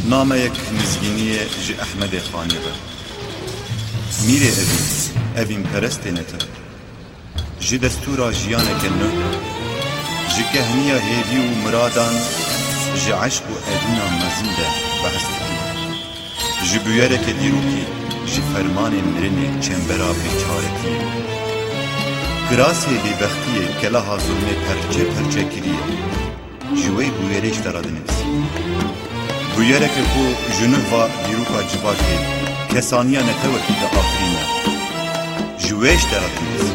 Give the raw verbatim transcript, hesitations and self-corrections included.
نامەیەک نزگینیە ji Ehmedê Xanê ve. Mîrê evî, evîn perestê netin. Ji destûra jiyaneke nû, ji kehniya hêvî û miradan, ji eşq û edîna mezin de behs dikin. Ji bûyereke dîrokî, ji fermanê mirinê çembera bêçaretiyê. Girasê bêbextiyê kelaha zulmê perçe perçe kiriye. Ji wê bûyerê ji te re dinivîsî. Bûyereke ku ji nû va dîroka civakê kesaniya netewekî de afirîne. Ji wê ji te re dinivîsî.